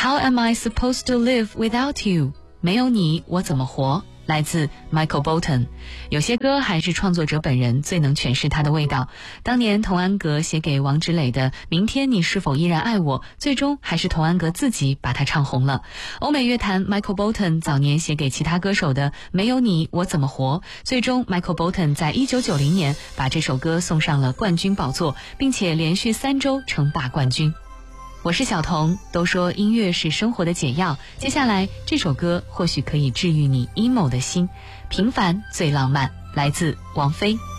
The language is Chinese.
How am I supposed to live without you？ 没有你，我怎么活？来自 Michael Bolton。 有些歌还是创作者本人最能诠释它的味道。当年童安格写给王芷蕾的《明天你是否依然爱我》，最终还是童安格自己把它唱红了。欧美乐坛 Michael Bolton 早年写给其他歌手的《没有你我怎么活》，最终 Michael Bolton 在1990年把这首歌送上了冠军宝座，并且连续3周称霸冠军。我是小童，都说音乐是生活的解药，接下来这首歌或许可以治愈你 emo 的心。平凡最浪漫，来自王菲。